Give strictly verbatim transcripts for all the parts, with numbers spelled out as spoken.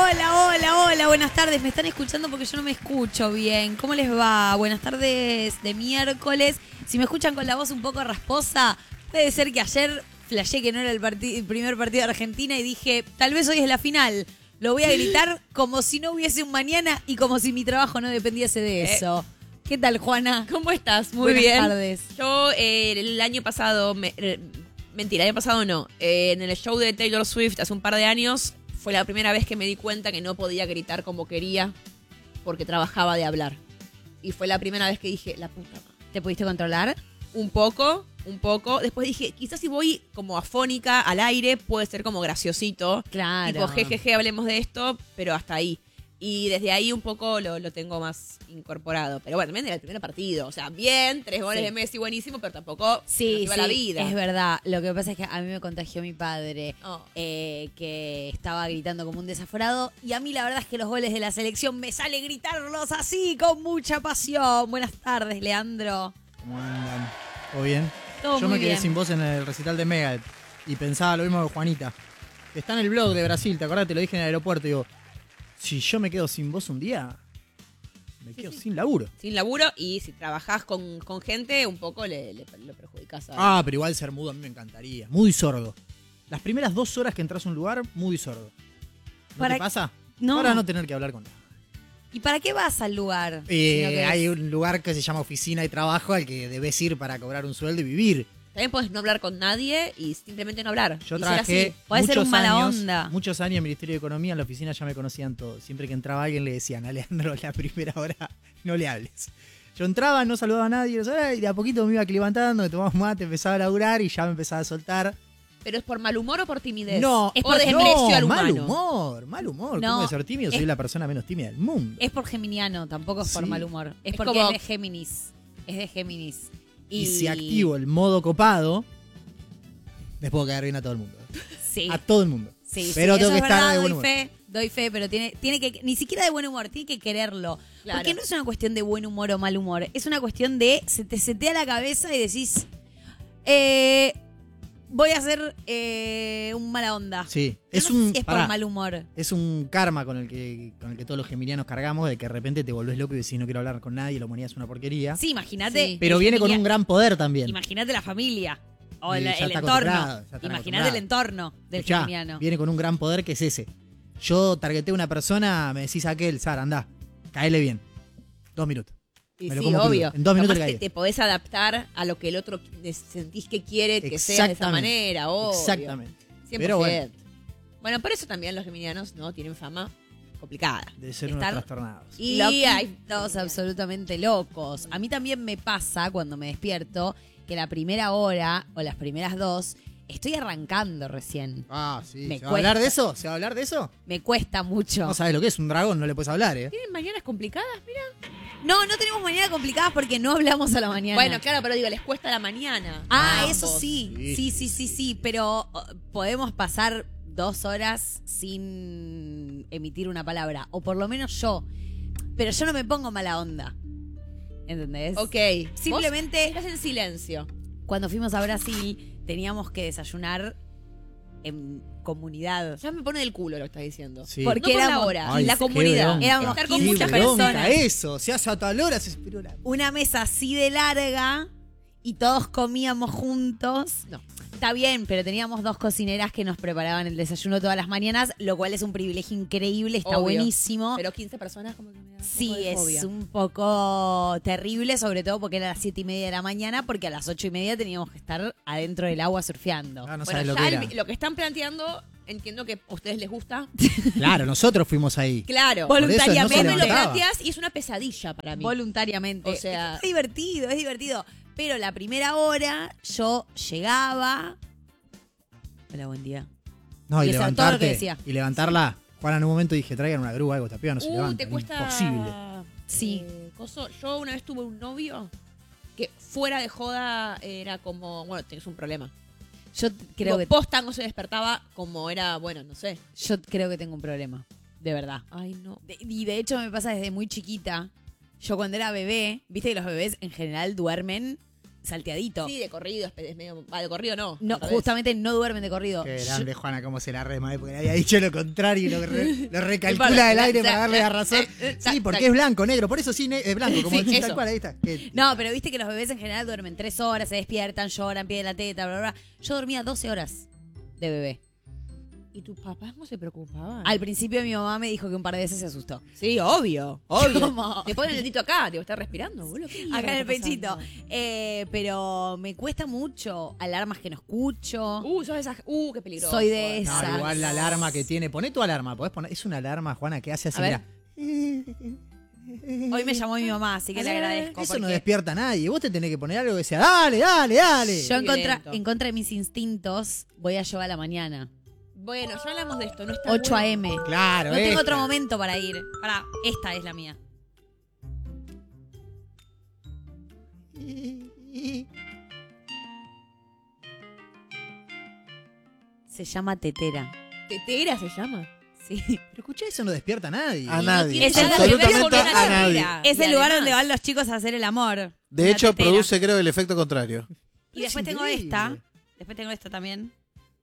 Hola, hola, hola, buenas tardes. Me están escuchando porque yo no me escucho bien. ¿Cómo les va? Buenas tardes de miércoles. Si me escuchan con la voz un poco rasposa, debe ser que ayer flashé que no era el, partid- el primer partido de Argentina y dije, tal vez hoy es la final. Lo voy a gritar como si no hubiese un mañana y como si mi trabajo no dependiese de eso. Eh. ¿Qué tal, Juana? ¿Cómo estás? Muy Buenas bien. Buenas tardes. Yo eh, el año pasado, me, eh, mentira, el año pasado no, eh, en el show de Taylor Swift hace un par de años, fue la primera vez que me di cuenta que no podía gritar como quería porque trabajaba de hablar. Y fue la primera vez que dije, la puta madre. ¿Te pudiste controlar? Un poco, un poco. Después dije, quizás si voy como afónica al aire puede ser como graciosito. Claro. Tipo, jejeje, hablemos de esto, pero hasta ahí. Y desde ahí un poco lo, lo tengo más incorporado. Pero bueno, también era el primer partido. O sea, bien, tres goles Sí. de Messi, buenísimo, pero tampoco Sí, nos iba sí, la vida. es verdad. Lo que pasa es que a mí me contagió mi padre, Oh. eh, que estaba gritando como un desaforado. Y a mí la verdad es que los goles de la selección me sale gritarlos así, con mucha pasión. Buenas tardes, Leandro. ¿Cómo andan? ¿Todo bien? Todo Yo muy me quedé bien. sin voz en el recital de Megadeth y pensaba lo mismo que Juanita. Está en el blog de Brasil, ¿te acordás? Te lo dije en el aeropuerto. Digo, si yo me quedo sin voz un día, me quedo sin laburo. Sin laburo, y si trabajás con, con gente, un poco le, le, lo perjudicás a... Ah, pero igual ser mudo a mí me encantaría. Mudo y sordo. Las primeras dos horas que entras a un lugar, mudo y sordo. ¿No Para- te pasa? No. Para no tener que hablar con nadie. ¿Y para qué vas al lugar? Eh, Si no querés- hay un lugar que se llama oficina de trabajo al que debes ir para cobrar un sueldo y vivir. También podés no hablar con nadie y simplemente no hablar. Yo y ser trabajé así. Podés ser muchos un mala años, onda. muchos años en el Ministerio de Economía, en la oficina ya me conocían todos. Siempre que entraba alguien le decían, a Leandro, la primera hora no le hables. Yo entraba, no saludaba a nadie, no sabía, y de a poquito me iba levantando, me tomaba mate, empezaba a laburar y ya me empezaba a soltar. ¿Pero es por mal humor o por timidez? No, es por por desprecio no, al mal humano. humor, mal humor. No, ¿Cómo voy a ser tímido? Soy es- la persona menos tímida del mundo. Es por geminiano, tampoco es por Sí. mal humor. Es, Es porque como- es de Géminis. Es de Géminis. Y si activo el modo copado, les puedo caer bien a todo el mundo. Sí. A todo el mundo. Sí, Pero sí, tengo eso que es estar verdad, de doy buen humor. fe, doy fe, pero tiene, tiene que, ni siquiera de buen humor, tiene que quererlo. Claro. Porque no es una cuestión de buen humor o mal humor, es una cuestión de se te setea la cabeza y decís, eh, voy a hacer eh, un mala onda. Sí. Yo Es no sé un, si es pará, por mal humor. es un karma con el que con el que todos los geminianos cargamos, de que de repente te volvés loco y decís no quiero hablar con nadie, la humanidad es una porquería. Sí, imagínate. Sí. Pero el viene con geminia- un gran poder también. Imagínate la familia. O Y el, ya el está entorno. acostumbrado, ya están Imagínate el acostumbrados. entorno del Escuchá, geminiano. viene con un gran poder que es ese. Yo targeté a una persona, me decís aquel, Sara, andá, caele bien. Dos minutos. Y Me lo sí, como crudo. obvio. En dos minutos Capaz le te, caí. te podés adaptar a lo que el otro sentís que quiere que sea de esa Exactamente. manera, obvio. Exactamente. cien por ciento. Pero bueno. Bueno, por eso también los geminianos no tienen fama complicada. De ser Estar- unos trastornados. Y Y hay todos absolutamente locos. A mí también me pasa cuando me despierto que la primera hora o las primeras dos estoy arrancando recién. Ah, sí. Me ¿Se va a hablar cuesta. de eso? ¿Se va a hablar de eso? Me cuesta mucho. No sabes lo que es un dragón, no le puedes hablar, ¿eh? ¿Tienen mañanas complicadas? Mira. No, no tenemos mañana complicadas porque no hablamos a la mañana. Bueno, claro, pero digo, les cuesta la mañana. Ah, Ambos. eso sí. Sí. Sí, sí, sí, sí. Pero oh, podemos pasar dos horas sin emitir una palabra. O por lo menos yo. Pero yo no me pongo mala onda. ¿Entendés? Ok. Simplemente- Vos estás en silencio. Cuando fuimos a Brasil teníamos que desayunar en comunidad. Ya me pone del culo lo que estás diciendo. Sí. Porque No por la éramos- hora, Ay, la qué comunidad. bronca. Éramos Estar con Qué muchas bronca personas. eso. Se hace a tal hora, se esperó la... Una mesa así de larga y todos comíamos juntos. No. Está bien, pero teníamos dos cocineras que nos preparaban el desayuno todas las mañanas, lo cual es un privilegio increíble, está Obvio. buenísimo. Pero quince personas como que me da un Sí, poco de es fobia. un poco terrible, sobre todo porque era las siete y media de la mañana, porque a las ocho y media teníamos que estar adentro del agua surfeando. Ah, no Bueno, sabes lo ya que el- era. lo que están planteando, entiendo que a ustedes les gusta. Claro, nosotros fuimos ahí. Claro. Por eso no se Voluntariamente me lo levantaba. planteas y es una pesadilla para mí. Voluntariamente. O sea- es divertido, es divertido. Pero la primera hora yo llegaba. Hola, buen día. No, y Y eso era todo lo que levantarte. decía. Y levantarla. Juan, en un momento dije, traigan una grúa, algo, esta piba no se Uh, levanta. te cuesta. Imposible. Sí. eh, coso. Yo una vez tuve un novio que fuera de joda era como, bueno, tenés un problema. Yo creo Tipo, que posta no se despertaba como era, bueno, no sé. yo creo que tengo un problema, de verdad. Ay, no. De- y de hecho me pasa desde muy chiquita. Yo cuando era bebé, viste que los bebés en general duermen salteadito. Sí, de corrido, es es medio. Ah, de corrido no. No, al revés. justamente no duermen de corrido. Qué Yo- grande, Juana, cómo se la rema, ¿eh? Porque le había dicho lo contrario y lo, re- lo recalcula Para- del aire para- para darle la razón. eh, Sí, eh, porque eh, es blanco, negro, por eso sí ne- es blanco, como Sí, decís, tal eso. cual, ahí está. Que- No, pero viste que los bebés en general duermen tres horas, se despiertan, lloran, piden la teta, bla, bla, bla. Yo dormía doce horas de bebé. ¿Y tus papás no se preocupaban? Al principio mi mamá me dijo que un par de veces se asustó. Sí, obvio, obvio. ¿Cómo? Te ponen el dedito acá, te está respirando, boludo. ¿Qué mierda Acá en el está pechito. pasando? Eh, pero me cuesta mucho. Alarmas que no escucho. Uh, sos esas. Uh, qué peligroso. Soy de No, esas. igual la alarma que tiene. Poné tu alarma, podés poner. Es una alarma, Juana, que hace así, A ver. mira. Hoy me llamó mi mamá, así que le agradezco. Eso no porque despierta a nadie. Vos te tenés que poner algo que sea, dale, dale, dale. yo en contra, Violento. en contra de mis instintos voy a yoga a la mañana. Bueno, ya hablamos de esto, no está ocho bueno. a eme. Claro, No tengo esta. otro momento para ir. Pará, esta es la mía. Se llama tetera. Tetera se llama. Sí. Pero escuchá, eso no despierta a nadie. A Y no nadie. tiene Es el- nada que ver Absolutamente con una a nadie. tetera. Es Y el lugar además- donde van los chicos a hacer el amor. De Una hecho, tetera. produce, creo, el efecto contrario. Y después Es tengo increíble. esta. Después tengo esta también.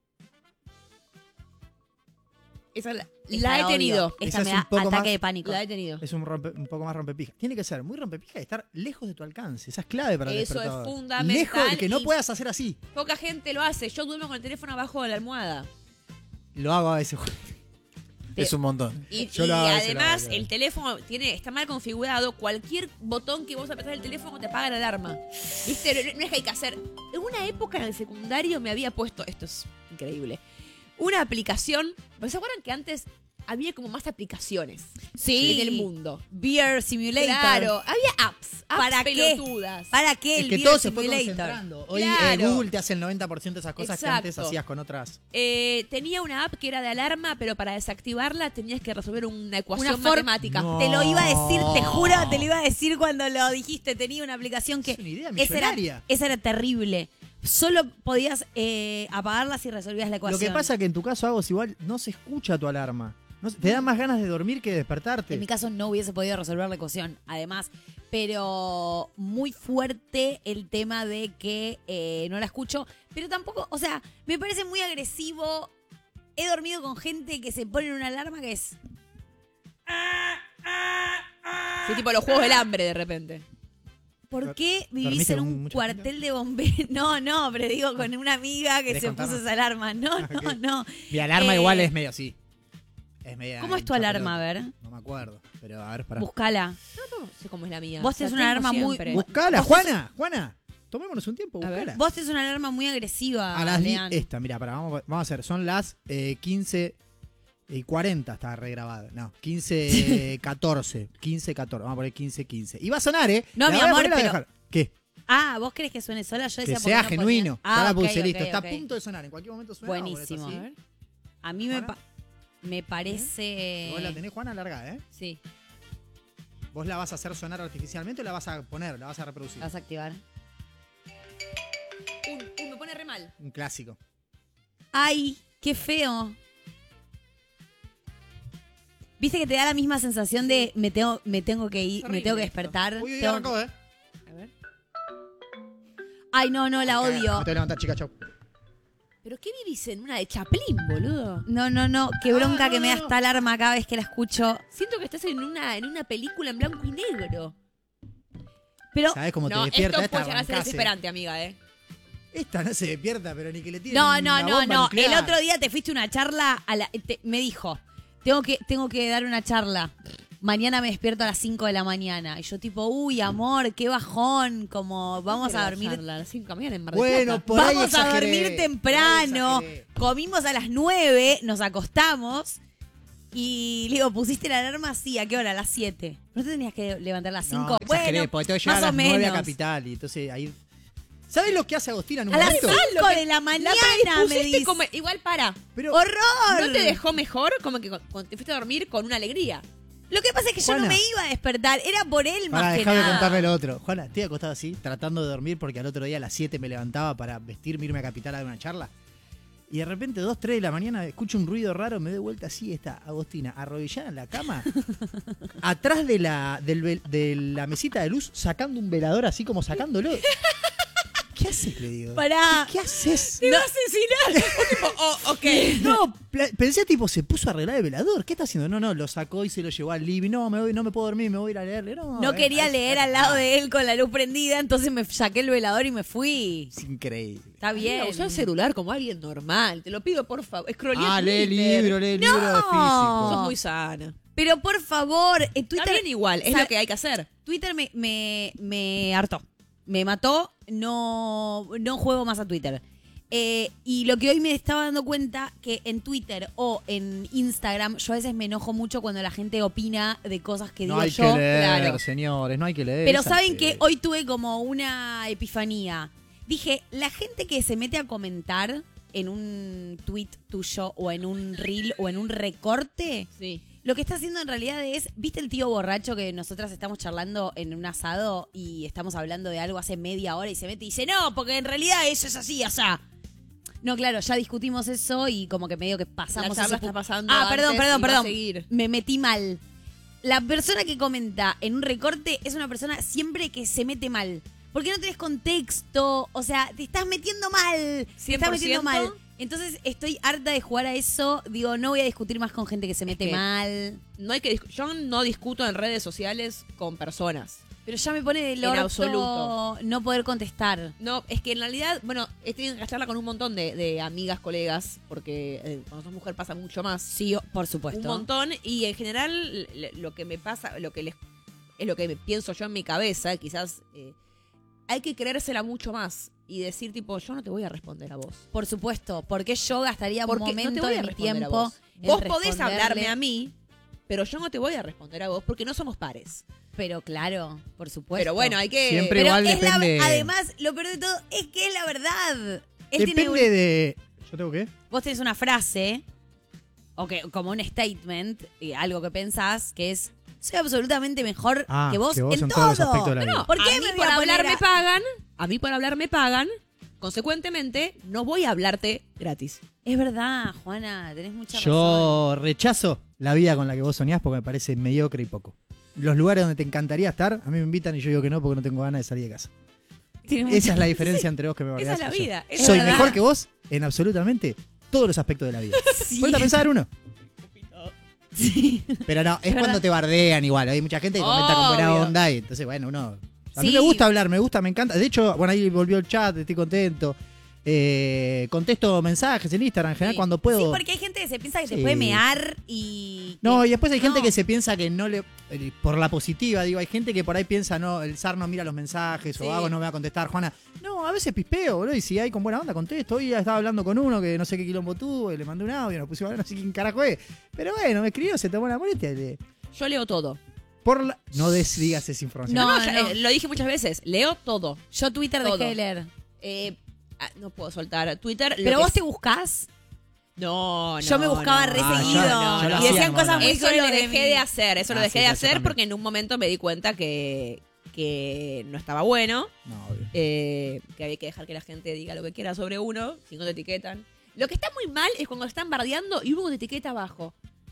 Esa la, Esta la he odio. tenido. Esta Esa es me un da poco ataque más- de pánico. La he tenido. Es un, rompe- un poco más rompepija. Tiene que ser muy rompepija y estar lejos de tu alcance. Esa es clave para el Eso es despertador. fundamental Lejos de que no y- puedas hacer así. Poca gente lo hace. Yo duermo con el teléfono abajo de la almohada. Lo hago a veces. Es un montón. Y, Yo y lo hago, eso lo además hago. el teléfono tiene está mal configurado. Cualquier botón que vos apretás del teléfono te apaga la alarma. ¿Viste? No, no es que hay que hacer. En una época en el secundario me había puesto, esto es increíble, una aplicación. ¿Se acuerdan que antes había como más aplicaciones Sí. en el mundo? Beer Simulator. Claro, había apps, apps ¿Para qué? pelotudas. ¿Para qué Es el que Beer todo se fue Simulator? concentrando. Hoy eh, Claro. Google te hace el noventa por ciento de esas cosas que antes Exacto. hacías con otras. Eh, tenía una app que era de alarma, pero para desactivarla tenías que resolver una ecuación Una for- matemática. No. Te lo iba a decir, te juro, te lo iba a decir cuando lo dijiste. Tenía una aplicación que. Es una idea esa era, millonaria. esa era terrible. Solo podías eh, apagarla si resolvías la Lo ecuación. que pasa es que en tu caso, Agos, igual no se escucha tu alarma. No se- te da más ganas de dormir que de despertarte. En mi caso no hubiese podido resolver la ecuación, además. Pero muy fuerte el tema de que eh, no la escucho. Pero tampoco, o sea, me parece muy agresivo. He dormido con gente que se pone una alarma que es. Sí, tipo los juegos del hambre de repente. ¿Por qué vivís ¿Dormiste en con un mucha cuartel de bomberos? No, no, pero digo con una amiga que ¿Querés se contarnos? puso esa alarma. No, no, Ok. no. Mi alarma Eh, igual es medio así. Es media ¿Cómo es tu hincha alarma? A pelota. ver. No me acuerdo. Pero a ver, para. Búscala. No, no sé cómo es la mía. Vos O sea, tenés una tengo alarma muy- siempre. Buscala, Vos Juana. Juana. Tomémonos un tiempo, A ver. buscala. Vos tenés una alarma muy agresiva, A las di- Lean. esta, mira, para, vamos, vamos a hacer. Son las eh, quince y cuarenta, está regrabada. No, quince catorce. quince catorce. Vamos a poner quince quince. Y va a sonar, ¿eh? No, La mi voy a amor, poner, la voy a pero- dejar. ¿Qué? Ah, ¿vos crees que suene sola? Yo Que decía ¿por qué sea no genuino. ponía? Ya Ah, la ok, puse, ok, listo. Está ok. a punto de sonar. En cualquier momento suena. vamos a poner esto Buenísimo. así. A mí me, Ahora. pa- me parece... Vos la tenés, Juana, larga, ¿eh? Sí, ¿Vos la vas a hacer sonar artificialmente o la vas a poner, la vas a reproducir? la vas a activar. Uh, uh, me pone re mal. Un clásico. ¡Ay, qué feo! ¿Viste que te da la misma sensación de me tengo, me tengo que ir, me Horrible tengo que esto. despertar? Uy, uy, Tengo- arrancó, ¿eh? A ver. Ay, no, no, la Me odio. tengo que levantar, chica, chau. ¿Pero qué vivís en una de Chaplin, boludo? No, no, no, qué bronca Ah, no, que me da no, no. esta alarma cada vez que la escucho. Siento que estás en una, en una película en blanco y negro. Pero, ¿Sabés cómo No, te despierta esto esta? puede llegar a ser Arrancás, eh. desesperante, amiga, ¿eh? Esta no se despierta, pero ni que le tiren no, una no, no, bomba no. nuclear. El otro día te fuiste a una charla, a la- te- me dijo, tengo que, tengo que dar una charla. Mañana me despierto a las cinco de la mañana. Y yo tipo, uy, amor, qué bajón. Como, vamos a dormir... A las cinco de la mañana en Mar del Bueno, Plata. por ahí Vamos a exageré, dormir por ahí temprano. exageré. Comimos a las nueve, nos acostamos. Y le digo, ¿pusiste la alarma? Sí, ¿a qué hora? A las siete. ¿No te tenías que levantar a las No, cinco? exageré, Bueno, porque tengo que llegar más a o las nueve a menos. Capital y entonces ahí... ¿Sabes lo que hace Agostina en un A las momento? cinco de la mañana, La me pusiste dice. como... Igual para. Pero, ¡Horror! ¿No te dejó mejor? Como que cuando te fuiste a dormir con una alegría. Lo que pasa es que yo no Juana. me iba a despertar. Era por él Para más que dejarme nada. contarle lo otro. Juana, estoy acostado así, tratando de dormir porque al otro día a las siete me levantaba para vestirme, irme a Capital a dar una charla. Y de repente, dos, tres de la mañana, escucho un ruido raro, me doy vuelta así, está Agostina arrodillada en la cama, atrás de la, del vel- de la mesita de luz, sacando un velador así como sacándolo. haces? Le digo. Pará. ¿Qué, qué haces? ¡Te va a asesinar! O tipo, oh, ok. No, pla- pensé tipo, se puso a arreglar el velador. ¿Qué está haciendo? No, no, lo sacó y se lo llevó al living. No, me voy, no me puedo dormir, me voy a ir a leerle. No, No eh, quería es- leer al lado de él con la luz prendida, entonces me saqué el velador y me fui. Es increíble. Está bien. Usa el celular como alguien normal. Te lo pido, por favor. Scrollea Ah, lee Twitter. libro, lee No. libro físico. Sos muy sana. Pero por favor, eh, Está Twitter. bien igual, es ¿sabe? lo que hay que hacer. Twitter me, me, me hartó. Me mató. No, no juego más a Twitter. Eh, y lo que hoy me estaba dando cuenta que en Twitter o en Instagram yo a veces me enojo mucho cuando la gente opina de cosas que No digo hay yo. que leer, claro. señores, no hay que leer. Pero esa saben gente. que hoy tuve como una epifanía. Dije, la gente que se mete a comentar en un tweet tuyo o en un reel o en un recorte, Sí. lo que está haciendo en realidad es, ¿viste el tío borracho que nosotras estamos charlando en un asado y estamos hablando de algo hace media hora y se mete y dice, no, porque en realidad eso es así, asá? No, claro, ya discutimos eso y como que medio que pasamos La charla ese pu- está pasando Ah, perdón, antes perdón, y va a perdón. seguir. Me metí mal. La persona que comenta en un recorte es una persona siempre que se mete mal. Porque no tenés contexto, o sea, te estás metiendo mal. Te estás cien por metiendo ciento. mal. Entonces estoy harta de jugar a eso. Digo, no voy a discutir más con gente que se mete que- mal. No hay que discu- yo no discuto en redes sociales con personas. Pero ya me pone del En orto absoluto. no poder contestar. No, es que en realidad, bueno, he tenido que charla con un montón de, de amigas, colegas, porque eh, cuando sos mujer pasa mucho más. Sí, por supuesto. Un montón. Y en general, le- lo que me pasa, lo que les, es lo que pienso yo en mi cabeza, quizás eh, hay que creérsela mucho más y decir, tipo, yo no te voy a responder a vos. Por supuesto, porque yo gastaría un Porque no te momento voy a de mi responder a tiempo. vos. en Vos podés responderle. hablarme a mí, pero yo no te voy a responder a vos porque no somos pares. Pero claro, por supuesto. Pero bueno, hay que... Siempre Pero igual es la- depende. además, lo peor de todo es que es la verdad. Él tiene Depende un- de. ¿Yo tengo qué? Vos tenés una frase, o que, como un statement, y algo que pensás, que es, soy absolutamente mejor Ah, que vos, que vos en, en todo. todos los aspectos de la vida. No, ¿Por qué a me mí voy por a hablar poner me a- pagan, a mí por hablar me pagan, consecuentemente no voy a hablarte gratis. Es verdad, Juana, tenés mucha razón. Yo rechazo la vida con la que vos soñás porque me parece mediocre y poco. Los lugares donde te encantaría estar, a mí me invitan y yo digo que no porque no tengo ganas de salir de casa. Tiene mucha- Esa es la diferencia entre vos que me Esa es bardeás la y yo. vida, esa Soy es la mejor vida. que vos en absolutamente todos los aspectos de la vida. Sí. Ponte a pensar uno. Sí. Pero no, es Es cuando verdad. te bardean igual. Hay mucha gente que comenta con buena Obvio. onda y entonces, bueno, uno... A mí Sí. me gusta hablar, me gusta, me encanta. De hecho, bueno, ahí volvió el chat, estoy contento. Eh, contesto mensajes en Instagram, en general, Sí. cuando puedo. Sí, porque hay gente que se piensa que te Sí. puede mear y... No, que- y después hay gente no. que se piensa que no le... eh, Por la positiva, digo, hay gente que por ahí piensa, no, el zar no mira los mensajes, Sí. o hago no me va a contestar, Juana. No, a veces pispeo, boludo, y si hay con buena onda, contesto. Hoy ya estaba hablando con uno que no sé qué quilombo tuvo, y le mandé un audio, nos pusimos a hablar, no sé quién carajo es. Pero bueno, me escribió, se tomó la molestia. y le- Yo leo todo. Por la... No des, digas esa información. No, ya, no. eh, lo dije muchas veces, leo todo. Yo Twitter Todo. dejé de leer. Eh, ah, no puedo soltar Twitter. lo Pero que vos es- te buscás. No, no. Yo me buscaba no. re Ah, seguido. yo- yo lo y hacía, decían Mona. cosas muy Eso lo crueles de dejé mí. de hacer, eso lo Ah, dejé sí, de yo hacer también. porque en un momento me di cuenta que, que no estaba bueno, No, obvio. eh, que había que dejar que la gente diga lo que quiera sobre uno, si no te etiquetan. Lo que está muy mal es cuando están bardeando y uno te etiqueta abajo.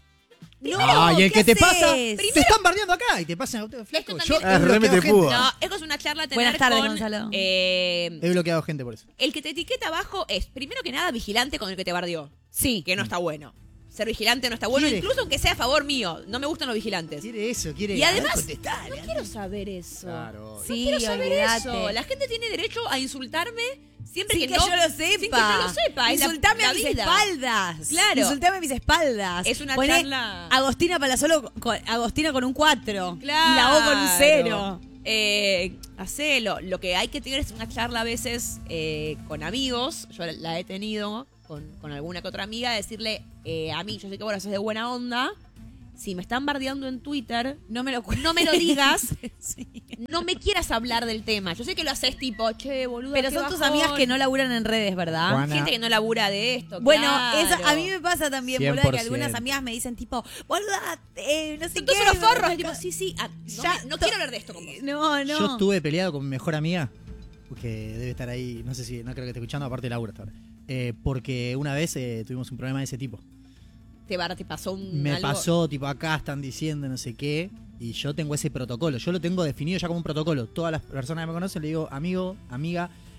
No, Ah, y el ¿qué que te pasa, haces? te están bardeando acá y te pasan a usted, flaco. Esto Yo también- he Ah, bloqueado remete gente. púa. No, eso es una charla a tener Buenas tardes, con, Gonzalo. eh, He bloqueado gente por eso. el que te etiqueta abajo es, primero que nada, vigilante con el que te bardeó. Sí. Que no está bueno. Ser vigilante no está bueno, ¿Quiere? incluso aunque sea a favor mío. No me gustan los vigilantes. Quiere eso, quiere. Y además, contestarle. no quiero saber eso. Claro. Sí, Quiero saber olvídate. eso. La gente tiene derecho a insultarme siempre Sin que, que, no, yo lo sepa. Sin que yo lo sepa. Es la- Insultame la a mis vida. espaldas. Claro. Insultame a mis espaldas. Es una Poné charla- Agostina Palazuelo con, Agostina con un cuatro. Claro. Y la O con un cero. Eh, hacelo. Lo que hay que tener es una charla a veces eh, con amigos. Yo la he tenido con, con alguna que otra amiga. Decirle, eh, a mí, yo sé que vos lo haces de buena onda. Si me están bardeando en Twitter, No me lo cu- no me lo digas. Sí. No me quieras hablar del tema. Yo sé que lo haces tipo, che, boludo. Pero son tus amigas que no laburan en redes, ¿verdad? Juana. Gente que no labura de esto. Bueno, claro. eso a mí me pasa también, cien boluda, por que algunas ciento. amigas me dicen tipo, boluda, eh, no sé Entonces qué. los forros. me- Y tipo, sí, sí. ah, no Ya, me- no to- quiero hablar de esto con vos. No, no. Yo estuve peleado con mi mejor amiga, que debe estar ahí, no sé si, no creo que esté escuchando, aparte de Laura hasta ahora. Eh, porque una vez eh, tuvimos un problema de ese tipo. Te, bar- te pasó un. Me algo- pasó, tipo, acá están diciendo no sé qué, y yo tengo ese protocolo. Yo lo tengo definido ya como un protocolo. Todas las personas que me conocen le digo, amigo, amiga,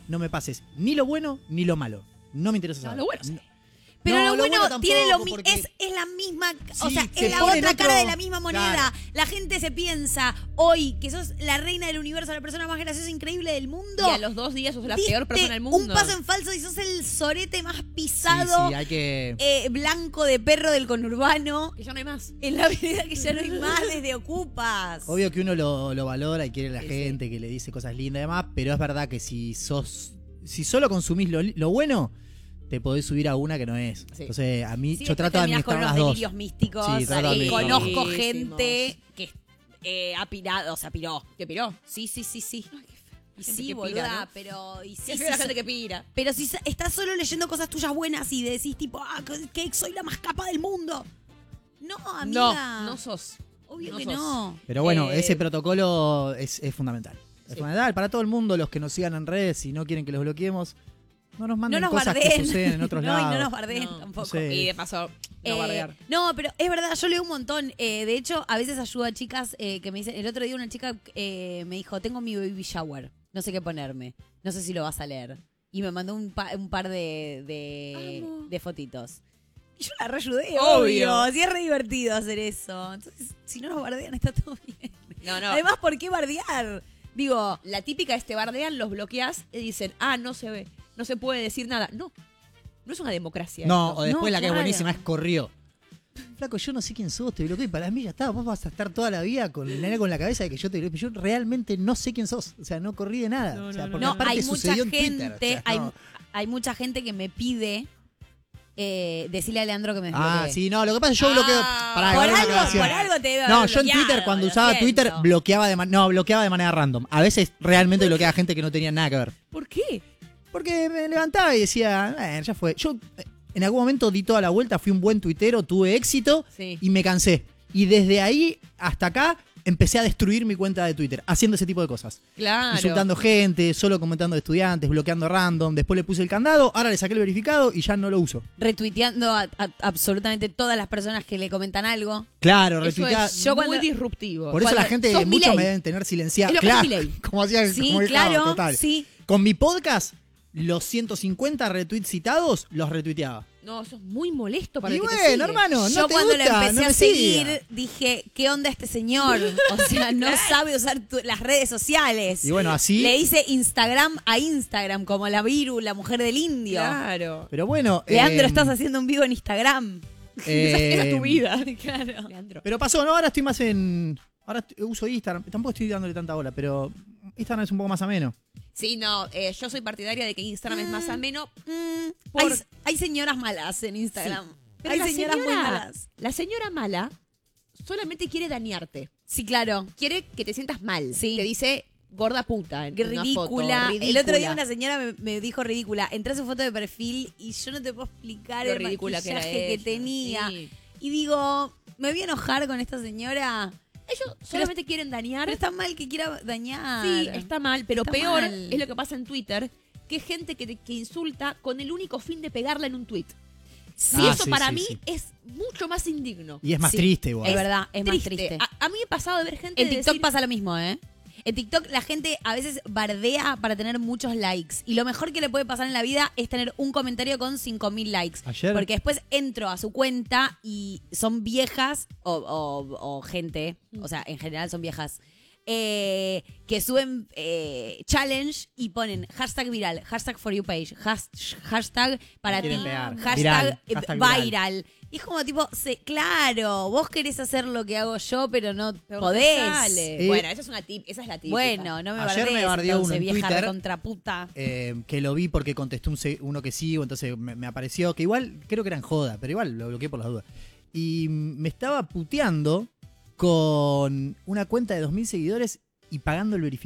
no me pases ni lo bueno ni lo malo. No me interesa No, saber. lo bueno sí. No. Pero No, lo bueno, tampoco, tiene lo mi- porque- es, es la misma, o Sí, sea, se es la pone otra en otro- cara de la misma moneda. Claro. La gente se piensa hoy que sos la reina del universo, la persona más graciosa e increíble del mundo. Y a los dos días sos la Diste peor persona del mundo. un paso en falso y sos el sorete más Sí, pisado, sí, hay que... eh, blanco de perro del conurbano. Que ya no hay más. En la vida que ya no hay más desde Ocupas. Obvio que uno lo, lo valora y quiere a la Sí, gente que le dice cosas lindas y demás, pero es verdad que si sos... Si solo consumís lo, lo bueno, te podés subir a una que no es. Sí. Entonces, a mí, Sí, yo después trato de terminás con administrar unos las dos. delirios místicos. Sí, trato de y administrar. conozco Buenísimos. gente que eh, ha pirado, o sea, piró. ¿Qué piró? Sí, sí, sí, sí. Y Gente sí, que boluda, pira, ¿no? pero... Y sí, Qué sí, fea la sí. gente que pira. Pero si sa- estás solo leyendo cosas tuyas buenas y decís tipo, ah, que- que soy la más capa del mundo. No, amiga. No, no sos. Obvio no que sos. no. Pero bueno, Eh, ese protocolo es, es fundamental. Es Sí. fundamental para todo el mundo, los que nos sigan en redes, si no quieren que los bloqueemos, no nos No manden nos cosas que bardeen. suceden en otros no, lados. y no nos bardeen No, tampoco. sí. Y de paso, no Eh, bardear. no, pero es verdad, yo leo un montón. Eh, de hecho, a veces ayudo a chicas eh, que me dicen. El otro día una chica eh, me dijo: tengo mi baby shower. No sé qué ponerme. No sé si lo vas a leer. Y me mandó un, pa- un par de, de, Amo. de fotitos. Y yo la reayudé, Obvio. obvio. Sí, es re divertido hacer eso. Entonces, si no nos bardean, está todo bien. No, no. Además, ¿por qué bardear? Digo, La típica es te bardean, los bloqueas y dicen, ah, no se ve, no se puede decir nada. No, no es una democracia. No, esto. o después No, la que claro. es buenísima es corrió. Flaco, yo no sé quién sos, te bloqueé y para mí ya está. Vos vas a estar toda la vida con el nene con la cabeza de que yo te bloqueé. Yo realmente no sé quién sos. O sea, no corrí de nada. No, o sea, no, porque no, aparte hay mucha sucedió en gente, Twitter. O sea, hay, no. hay mucha gente que me pide eh, decirle a Leandro que me Ah, desbloquee. sí, no, lo que pasa es que yo bloqueo. Ah, Pará, por, igual una algo, aclaración. por algo te debe No, haber yo en bloqueado, Twitter, cuando lo usaba siento. Twitter, bloqueaba de, man- no, bloqueaba de manera random. A veces realmente bloqueaba gente que no tenía nada que ver. ¿Por qué? Porque me levantaba y decía, "Eh, ya fue. Yo eh, en algún momento di toda la vuelta, fui un buen tuitero, tuve éxito Sí. y me cansé. Y desde ahí hasta acá empecé a destruir mi cuenta de Twitter, haciendo ese tipo de cosas. Claro. Insultando gente, solo comentando de estudiantes, bloqueando random. Después le puse el candado, ahora le saqué el verificado y ya no lo uso. Retuiteando a, a- absolutamente todas las personas que le comentan algo. Claro, Eso retuitear. es Yo muy cuando- disruptivo. Por eso la Cuando gente, sos muchos Milei. me deben tener silenciado. Es lo que Claro, hace Milei. como hacía, Sí, como dejaba, claro, total. sí. Con mi podcast, los ciento cincuenta retweets citados, los retuiteaba. No, eso es muy molesto para Y el que te bueno, sigue. hermano, no Yo te cuando gusta, lo empecé no me a seguir, siga. dije, ¿qué onda este señor? O sea, no sabe usar tu- las redes sociales. Y bueno, así. Le hice Instagram a Instagram, como la Viru, la mujer del indio. Claro. Pero bueno. Leandro, eh, estás haciendo un vivo en Instagram. eh, Esa es tu vida. Claro. Leandro. Pero pasó, ¿no? Ahora estoy más en. Ahora estoy- uso Instagram. Tampoco estoy dándole tanta bola, pero Instagram es un poco más ameno. Sí, no, eh, yo soy partidaria de que Instagram es más ameno. Mm, Por- hay, hay señoras malas en Instagram. Sí. Pero hay la señoras señora, muy malas. La señora mala solamente quiere dañarte. Sí, claro. Quiere que te sientas mal. Sí. Te dice gorda puta en Qué una ridícula. foto, El ridícula. otro día una señora me, me dijo ridícula. Entré a su foto de perfil y yo no te puedo explicar Lo el ridícula que era maquillaje que, ella. tenía. Sí. Y digo, me voy a enojar con esta señora. Ellos solamente quieren dañar. Pero está mal que quiera dañar. Sí, está mal, pero Está peor mal. es lo que pasa en Twitter, que es gente que, te- que insulta con el único fin de pegarla en un tweet. Sí, y Ah, eso sí, para sí, mí sí. es mucho más indigno. Y es más Sí. triste igual. Es verdad, es más triste. A, a mí me ha pasado de ver gente En de TikTok decir- pasa lo mismo, ¿eh? En TikTok la gente a veces bardea para tener muchos likes. Y lo mejor que le puede pasar en la vida es tener un comentario con cinco mil likes. Ayer- Porque después entro a su cuenta y son viejas o, o- o gente, o sea, en general son viejas, eh, que suben eh, challenge y ponen hashtag viral, hashtag for you page, has- hashtag para ti, Quieren pegar. hashtag, Viral, eh, hashtag viral. viral. Y es como tipo, se, claro, vos querés hacer lo que hago yo, pero no Pero podés. no sale. Eh, bueno, esa es una tip, esa es la típica. Bueno, no me Ayer bardees, me bardeó entonces, uno en vieja Twitter. recontraputa. Eh, que lo vi porque contestó un se- uno que sigo, entonces me, me apareció, que igual creo que era en joda, pero igual lo bloqueé por las dudas. Y me estaba puteando con una cuenta de dos mil seguidores y pagando el verificado.